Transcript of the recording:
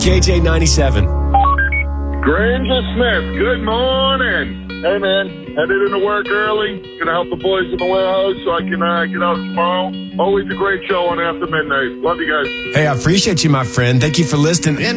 KJ97. Granger Smith, good morning. Hey, man, headed into work early. Gonna help the boys in the warehouse so I can get out tomorrow. Always a great show on After Midnight. Love you guys. Hey, I appreciate you, my friend. Thank you for listening.